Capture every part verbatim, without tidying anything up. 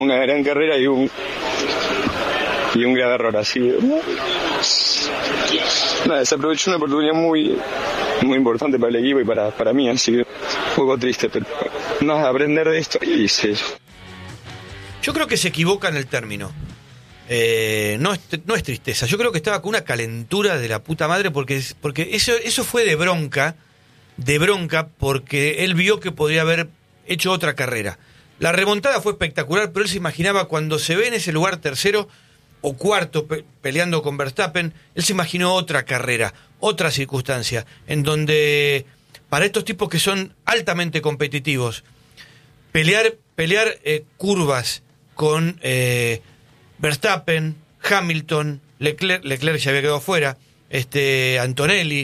Una gran carrera y un y un grave error así. Nada, se aprovechó una oportunidad muy muy importante para el equipo y para, para mí, así que un poco triste, pero nada, aprender de esto y sí. Yo creo que se equivoca en el término. Eh, no, es, no es tristeza. Yo creo que estaba con una calentura de la puta madre porque, porque eso, eso fue de bronca, de bronca porque él vio que podría haber hecho otra carrera. La remontada fue espectacular, pero él se imaginaba cuando se ve en ese lugar tercero o cuarto pe- peleando con Verstappen, él se imaginó otra carrera, otra circunstancia, en donde para estos tipos que son altamente competitivos, pelear, pelear eh, curvas con eh, Verstappen, Hamilton, Leclerc, Leclerc ya había quedado fuera, este, Antonelli,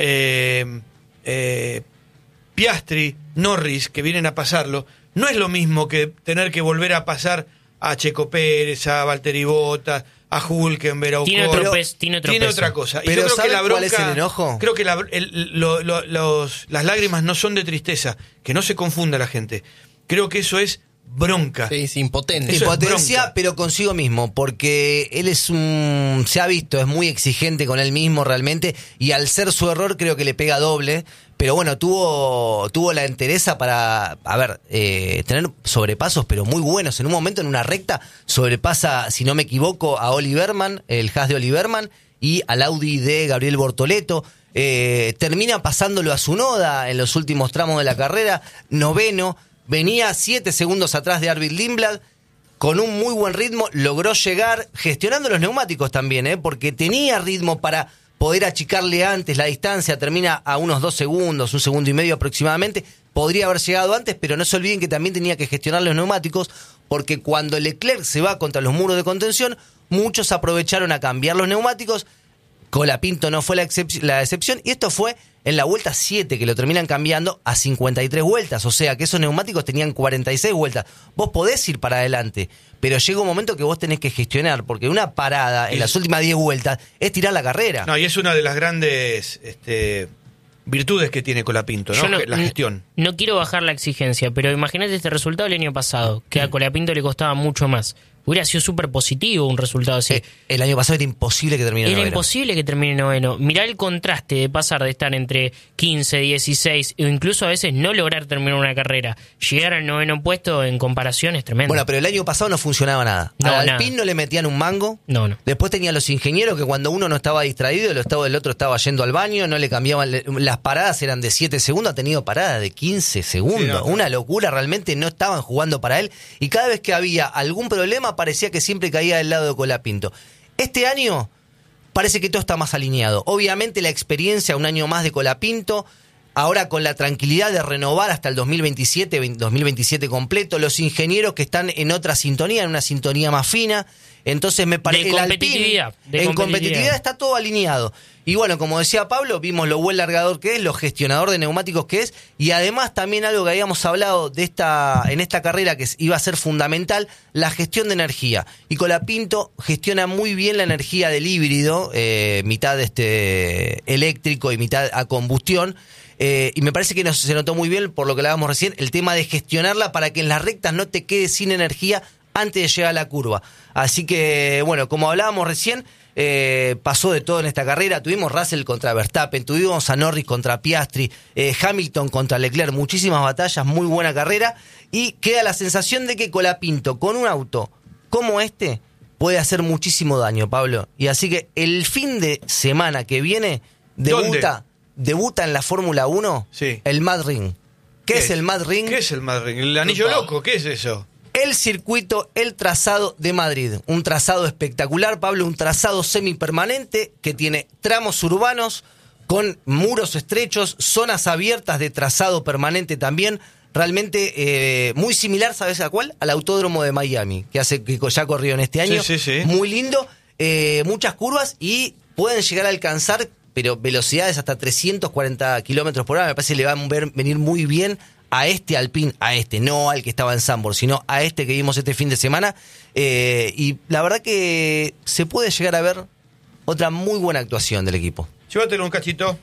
eh, eh, Piastri, Norris, que vienen a pasarlo, no es lo mismo que tener que volver a pasar a Checo Pérez, a Valtteri Bottas, a Hülkenberg, a Ocon. Tiene otro peso, tiene otro tiene peso. otra cosa. Y Pero yo creo que la bronca, ¿cuál es el enojo? Creo que la, el, lo, lo, los, las lágrimas no son de tristeza, que no se confunda la gente. Creo que eso es bronca. Sí, es impotente. Eso es Impotencia, bronca. pero consigo mismo, porque él es un... se ha visto, es muy exigente con él mismo realmente, y al ser su error creo que le pega doble, pero bueno, tuvo tuvo la entereza para, a ver, eh, tener sobrepasos, pero muy buenos. En un momento, en una recta, sobrepasa, si no me equivoco, a Oliverman, el Haas de Oliverman, y al Audi de Gabriel Bortoleto. Eh, termina pasándolo a Tsunoda en los últimos tramos de la carrera, noveno. Venía siete segundos atrás de Arvid Lindblad, con un muy buen ritmo, logró llegar, gestionando los neumáticos también, ¿eh? Porque tenía ritmo para poder achicarle antes la distancia, termina a unos dos segundos, un segundo y medio aproximadamente, podría haber llegado antes, pero no se olviden que también tenía que gestionar los neumáticos, porque cuando Leclerc se va contra los muros de contención, muchos aprovecharon a cambiar los neumáticos. Colapinto no fue la, excep- la excepción, y esto fue en la vuelta siete, que lo terminan cambiando a cincuenta y tres vueltas, o sea que esos neumáticos tenían cuarenta y seis vueltas. Vos podés ir para adelante, pero llega un momento que vos tenés que gestionar, porque una parada en Y- las últimas diez vueltas es tirar la carrera. No, y es una de las grandes este, virtudes que tiene Colapinto, ¿no? Yo no- la gestión. No quiero bajar la exigencia, pero imagínate este resultado el año pasado, que a Colapinto le costaba mucho más. Hubiera sido súper positivo un resultado así. Eh, el año pasado era imposible que termine Era noveno. imposible que termine noveno. Mirá el contraste de pasar de estar entre quince, dieciséis, o incluso a veces no lograr terminar una carrera. Llegar al noveno puesto en comparación es tremendo. Bueno, pero el año pasado no funcionaba nada. No, Al nada. Alpine no le metían un mango. No, no. Después tenía los ingenieros que cuando uno no estaba distraído, el, estaba, el otro estaba yendo al baño, no le cambiaban. le- Las paradas eran de siete segundos, ha tenido paradas de quince segundos. Sí, no, no. Una locura, realmente no estaban jugando para él. Y cada vez que había algún problema, parecía que siempre caía del lado de Colapinto. Este año parece que todo está más alineado. Obviamente la experiencia, un año más de Colapinto, ahora con la tranquilidad de renovar hasta el dos mil veintisiete, dos mil veintisiete completo, los ingenieros que están en otra sintonía, en una sintonía más fina. Entonces me parece De el Alpine, competitividad, de en competitividad. competitividad está todo alineado. Y bueno, como decía Pablo, vimos lo buen largador que es, lo gestionador de neumáticos que es, y además también algo que habíamos hablado de esta en esta carrera que iba a ser fundamental, la gestión de energía. Y Colapinto gestiona muy bien la energía del híbrido, eh, mitad este eléctrico y mitad a combustión. Eh, y me parece que nos, se notó muy bien, por lo que hablábamos recién, el tema de gestionarla para que en las rectas no te quedes sin energía antes de llegar a la curva. Así que, bueno, como hablábamos recién, eh, pasó de todo en esta carrera. Tuvimos Russell contra Verstappen, tuvimos a Norris contra Piastri, eh, Hamilton contra Leclerc, muchísimas batallas, muy buena carrera. Y queda la sensación de que Colapinto, con un auto como este, puede hacer muchísimo daño, Pablo. Y así que el fin de semana que viene, debuta, debuta en la Fórmula uno, Sí. el Mad Ring. ¿Qué, ¿Qué es es? el Mad Ring? ¿Qué es el Mad Ring? ¿El anillo loco? ¿Qué es eso? El circuito, el trazado de Madrid. Un trazado espectacular, Pablo, un trazado semipermanente que tiene tramos urbanos con muros estrechos, zonas abiertas de trazado permanente también. Realmente eh, muy similar, ¿sabes a cuál? Al Autódromo de Miami, que hace que ya corrió en este año. Sí, sí, sí. Muy lindo, eh, muchas curvas y pueden llegar a alcanzar, pero velocidades hasta trescientos cuarenta kilómetros por hora. Me parece que le va a ver, venir muy bien a este Alpine, a este, no al que estaba en Zandvoort, sino a este que vimos este fin de semana. Eh, y la verdad que se puede llegar a ver otra muy buena actuación del equipo. Llévatelo un cachito.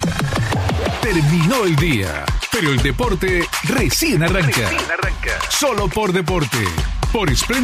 Terminó el día, pero el deporte recién arranca. Recién arranca. Solo por Deporte. por Splendid